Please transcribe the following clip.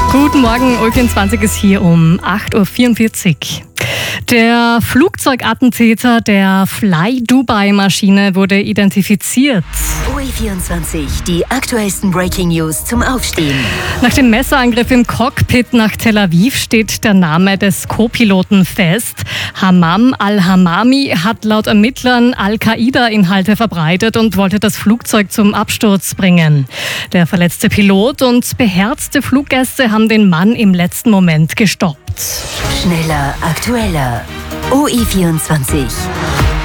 Guten Morgen, Ö24 ist hier um 8.44 Uhr. Der Flugzeugattentäter der Fly Dubai-Maschine wurde identifiziert. OE24, die aktuellsten Breaking News zum Aufstehen. Nach dem Messerangriff im Cockpit nach Tel Aviv steht der Name des Co-Piloten fest. Hammam al-Hamami hat laut Ermittlern Al-Qaida-Inhalte verbreitet und wollte das Flugzeug zum Absturz bringen. Der verletzte Pilot und beherzte Fluggäste haben den Mann im letzten Moment gestoppt. Schneller, aktueller. OE24.